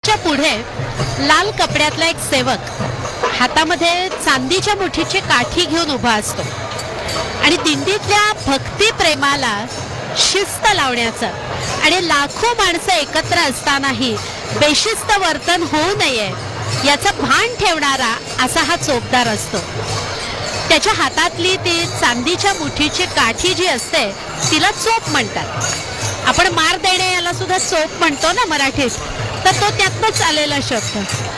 त्यांच्या पुढे लाल कपड्यातला एक सेवक हातामध्ये चांदीच्या मुठीची काठी घेऊन उभा असतो आणि दिंडीतल्या भक्ती प्रेमाला शिस्त लावण्याचं आणि लाखो माणसं एकत्र असतानाही बेशिस्त वर्तन होऊ नये याचं भान ठेवणारा असा हा चोपदार असतो. त्याच्या हातातली ती चांदीच्या मुठीची काठी जी असते तिला चोप म्हणतात. आपण मार देणे याला सुद्धा चोप म्हणतो ना मराठीत, तर तो त्यातच आलेला शब्द.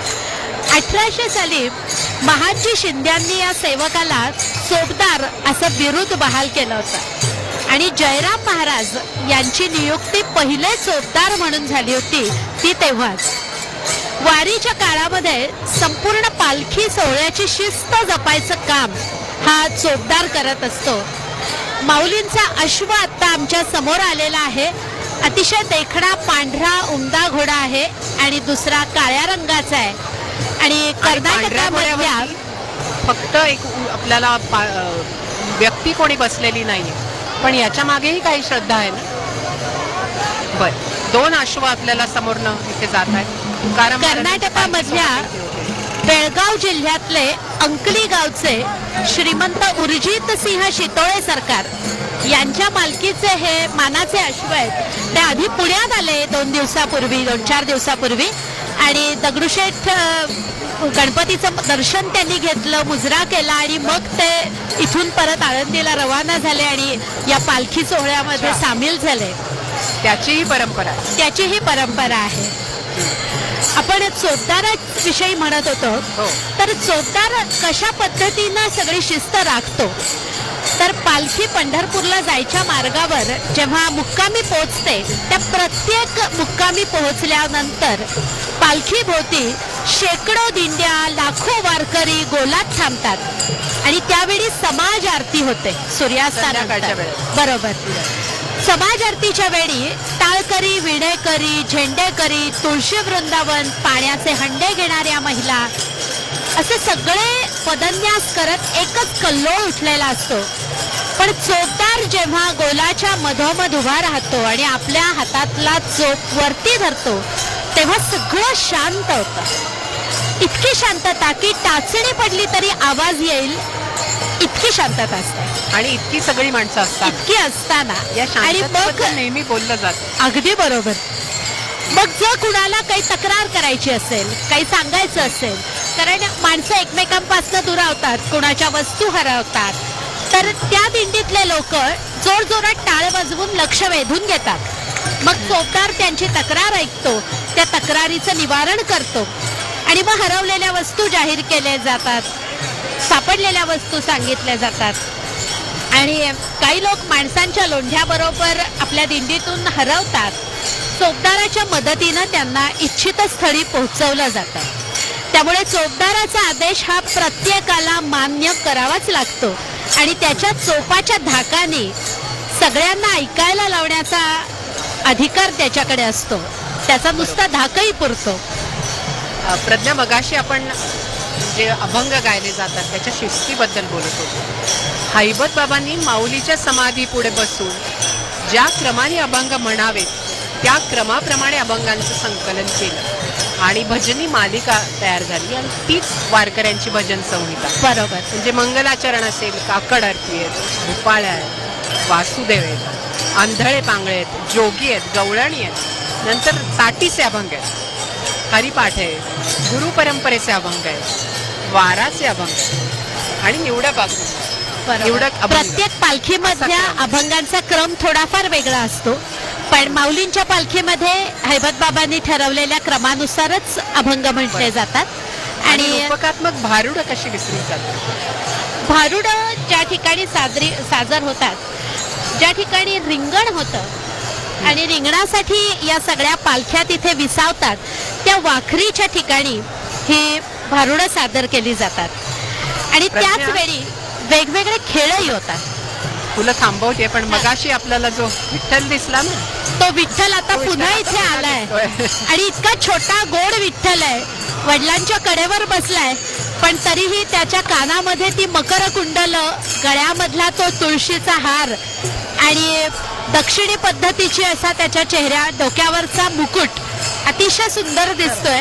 1800 साली महादजी शिंद्यांनी या सेवकाला चोपदार असं बिरुद बहाल केलं होतं आणि जयराम महाराज यांची नियुक्ती पहिले चोपदार म्हणून झाली होती ती तेव्हाच. वारीच्या काळामध्ये संपूर्ण पालखी सोहळ्याची शिस्त जपायचं काम हा चोपदार करत असतो. माऊलींचा अश्व आता आमच्या समोर आलेला आहे. अतिशय देखणा पांढरा उमदा घोडा आहे आणि दुसरा काळ्या रंगाचा आहे. आणि कर्नाटकामधल्या फक्त एक आपल्याला व्यक्ती कोणी बसलेली नाहीये, पण याच्या मागेही काही श्रद्धा आहे ना. बर, 2 अश्व आपल्याला समोरनं इथे जात आहेत. कर्नाटकामधल्या बेळगाव जिल्ह्यातले अंकली गावचे श्रीमंत उर्जित सिंह शितोळे सरकार यांच्या मालकीचे हे मानाचे अश्व आहेत. ते आधी पुण्यात आले 2-4 दिवसापूर्वी आणि दगडूशेठ गणपतीचं दर्शन त्यांनी घेतलं, मुजरा केला आणि मग ते इथून परत आळंदीला रवाना झाले आणि या पालखी सोहळ्यामध्ये सामील झाले. त्याचीही परंपरा आहे. आपण चोपदाराविषयी म्हणत होतो, तर चोपदार कशा पद्धतीनं सगळी शिस्त राखतो. तर पालखी पंढरपूरला जायच्या मार्गावर जेव्हा मुक्कामी पोहोचते त्या प्रत्येक मुक्कामी पोहोचल्यानंतर पालखी भोवती शेकडो दिंड्या, लाखो वारकरी गोलात थांबतात आणि त्यावेळी समाज आरती होते सूर्यास्तानंतर. बरोबर. समाज आरतीच्या वेळी टाळकरी, विणेकरी, झेंडेकरी, तुळशी वृंदावन, पाण्याचे हंडे घेणाऱ्या महिला असे सगळे पदन्यास करत एकच कल्लोळ उठलेला असतो. पण चोपदार जेव्हा गोलाच्या मधोमध उभा राहतो आणि आपल्या हातातला चोप वरती धरतो तेव्हा सगळं शांत होतं. इतकी शांतता की टाचणी पडली तरी आवाज येईल इतकी शांतता असते आणि इतकी सगळी माणसं असतात. इतकी असताना आणि मग नेहमी बोललं जातं. अगदी बरोबर. मग जर कुणाला काही तक्रार करायची असेल, काही सांगायचं असेल, कारण माणसं एकमेकांपासून दुरावतात, कुणाच्या वस्तू हरवतात, तर त्या दिंडीतले लोक जोरजोरात टाळ वाजवून लक्ष वेधून घेतात. मग चोपदार त्यांची तक्रार ऐकतो, त्या तक्रारीचं निवारण करतो आणि मग हरवलेल्या वस्तू जाहीर केल्या जातात, सापडलेल्या वस्तू सांगितल्या जातात. आणि काही लोक माणसांच्या लोंढ्याबरोबर आपल्या दिंडीतून हरवतात. चोपदाराच्या मदतीनं त्यांना इच्छित स्थळी पोहोचवलं जातं. त्यामुळे चोपदाराचा आदेश हा प्रत्येकाला मान्य करावाच लागतो आणि त्याच्या चोपाच्या धाकाने सगळ्यांना ऐकायला लावण्याचा अधिकार त्याच्याकडे असतो. त्याचा नुसता धाकही पुरतो. प्रज्ञा, मगाशी आपण जे अभंग गायले जातात त्याच्या शिस्तीबद्दल बोलत होतो. हैबत बाबांनी माऊलीच्या समाधी पुढे बसून ज्या क्रमाने अभंग म्हणावेत त्या क्रमाप्रमाणे अभंगांचं संकलन केलं आणि भजनी मालिका तयार झाली आणि तीच वारकऱ्यांची भजन संहिता. बरोबर. म्हणजे मंगलाचरण असेल, काकड आरती आहेत, भूपाळ आहेत, वासुदेव आहेत, आंधळे पांगळे आहेत, जोगी आहेत, गवळणी आहेत, नंतर ताटीचे अभंग आहेत, हरिपाठ आहे, गुरु परंपरेचे अभंग आहेत, वाराचे अभंग आहेत आणि निवडक प्रत्येक पालखीमधल्या अभंगांचा क्रम थोडाफार वेगळा असतो. पण माऊलींच्या पालखीमध्ये हैबत बाबांनी ठरवलेल्या क्रमानुसारच अभंग म्हटले जातात. आणि रूपकात्मक भारुड कशी विसरून जातात. भारुड ज्या ठिकाणी सादर होतात, ज्या ठिकाणी रिंगण होतं आणि रिंगणासाठी या सगळ्या पालख्या तिथे विसावतात, त्या वाखरीच्या ठिकाणी ही भारुडं सादर केली जातात. आणि त्याच वेळी वेगवेगळे खेळही होतात. तुला थांबवते, पण मगाशी आपल्याला जो विठ्ठल दिसला ना, तो विठ्ठल आता पुन्हा इथे आलाय आणि इतका छोटा गोड विठ्ठल आहे, वडिलांच्या कडेवर बसलाय, पण तरीही त्याच्या कानामध्ये ती मकर कुंडल, गळ्यामधला तो तुळशीचा हार आणि दक्षिणी पद्धतीची असा त्याच्या डोक्यावरचा मुकुट अतिशय सुंदर दिसतोय.